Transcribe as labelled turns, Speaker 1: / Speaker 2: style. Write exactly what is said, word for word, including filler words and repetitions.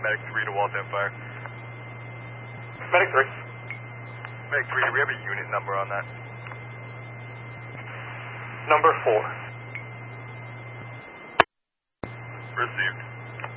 Speaker 1: Medic three to Waltham Fire.
Speaker 2: Medic three.
Speaker 1: Medic three, do we have a unit number on that?
Speaker 2: Number four.
Speaker 1: Received.